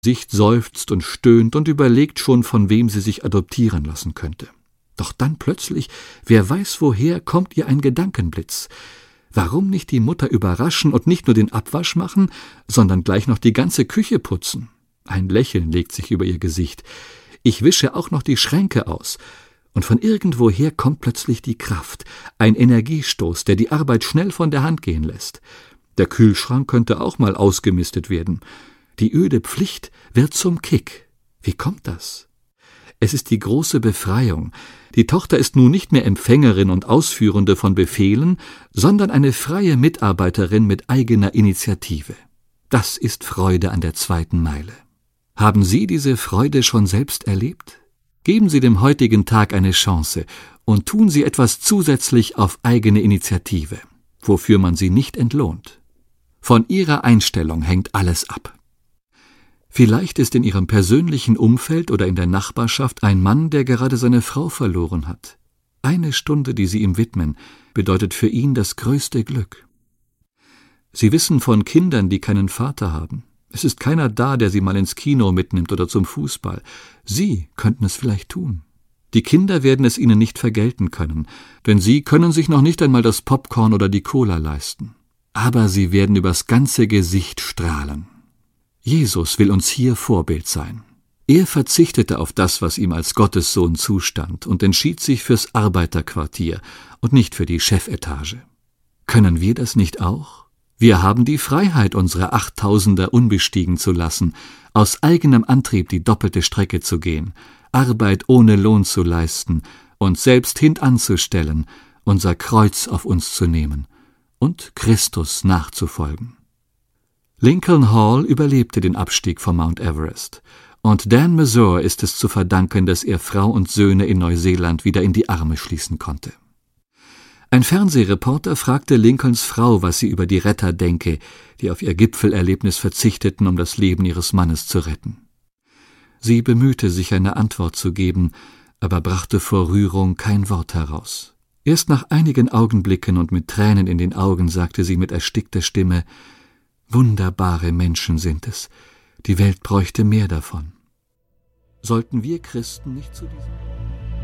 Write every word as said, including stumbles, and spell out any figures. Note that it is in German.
Sicht seufzt und stöhnt und überlegt schon, von wem sie sich adoptieren lassen könnte. Doch dann plötzlich, wer weiß woher, kommt ihr ein Gedankenblitz. Warum nicht die Mutter überraschen und nicht nur den Abwasch machen, sondern gleich noch die ganze Küche putzen? Ein Lächeln legt sich über ihr Gesicht. Ich wische auch noch die Schränke aus. Und von irgendwoher kommt plötzlich die Kraft, ein Energiestoß, der die Arbeit schnell von der Hand gehen lässt. Der Kühlschrank könnte auch mal ausgemistet werden. Die öde Pflicht wird zum Kick. Wie kommt das? Es ist die große Befreiung. Die Tochter ist nun nicht mehr Empfängerin und Ausführende von Befehlen, sondern eine freie Mitarbeiterin mit eigener Initiative. Das ist Freude an der zweiten Meile. Haben Sie diese Freude schon selbst erlebt? Geben Sie dem heutigen Tag eine Chance und tun Sie etwas zusätzlich auf eigene Initiative, wofür man Sie nicht entlohnt. Von Ihrer Einstellung hängt alles ab. Vielleicht ist in Ihrem persönlichen Umfeld oder in der Nachbarschaft ein Mann, der gerade seine Frau verloren hat. Eine Stunde, die Sie ihm widmen, bedeutet für ihn das größte Glück. Sie wissen von Kindern, die keinen Vater haben. Es ist keiner da, der sie mal ins Kino mitnimmt oder zum Fußball. Sie könnten es vielleicht tun. Die Kinder werden es ihnen nicht vergelten können, denn sie können sich noch nicht einmal das Popcorn oder die Cola leisten. Aber sie werden übers ganze Gesicht strahlen. Jesus will uns hier Vorbild sein. Er verzichtete auf das, was ihm als Gottessohn zustand, und entschied sich fürs Arbeiterquartier und nicht für die Chefetage. Können wir das nicht auch? Wir haben die Freiheit, unsere Achttausender unbestiegen zu lassen, aus eigenem Antrieb die doppelte Strecke zu gehen, Arbeit ohne Lohn zu leisten, uns selbst hintanzustellen, unser Kreuz auf uns zu nehmen und Christus nachzufolgen. Lincoln Hall überlebte den Abstieg vom Mount Everest, und Dan Mazur ist es zu verdanken, dass er Frau und Söhne in Neuseeland wieder in die Arme schließen konnte. Ein Fernsehreporter fragte Lincolns Frau, was sie über die Retter denke, die auf ihr Gipfelerlebnis verzichteten, um das Leben ihres Mannes zu retten. Sie bemühte sich, eine Antwort zu geben, aber brachte vor Rührung kein Wort heraus. Erst nach einigen Augenblicken und mit Tränen in den Augen sagte sie mit erstickter Stimme: »Wunderbare Menschen sind es. Die Welt bräuchte mehr davon.« Sollten wir Christen nicht zu diesem